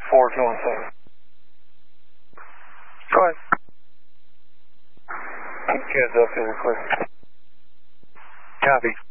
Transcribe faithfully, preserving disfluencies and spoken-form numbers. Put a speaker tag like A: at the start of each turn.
A: four two one seven. Go ahead. Keep kids up here, quick. Copy.